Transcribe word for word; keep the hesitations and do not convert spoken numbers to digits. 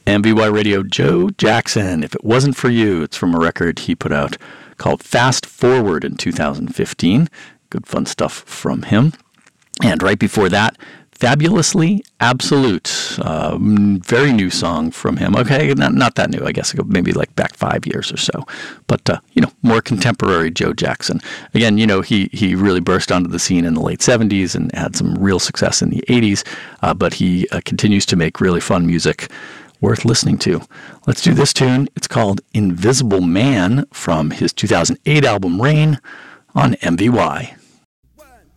M V Y Radio, Joe Jackson, If It Wasn't For You. It's from a record he put out called Fast Forward in two thousand fifteen. Good fun stuff from him. And right before that, Fabulously Absolute. Uh, very new song from him. Okay, not not that new, I guess. Maybe like back five years or so. But, uh, you know, more contemporary Joe Jackson. Again, you know, he, he really burst onto the scene in the late seventies and had some real success in the eighties. Uh, but he uh, continues to make really fun music worth listening to. Let's do this tune. It's called Invisible Man from his two thousand eight album Rain on M V Y.